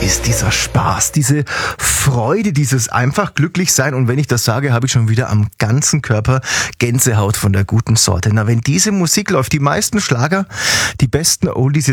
ist dieser Spaß, diese Freude, dieses einfach glücklich sein. Und wenn ich das sage, habe ich schon wieder am ganzen Körper Gänsehaut von der guten Sorte. Na, wenn diese Musik läuft, die meisten Schlager, die besten Oldies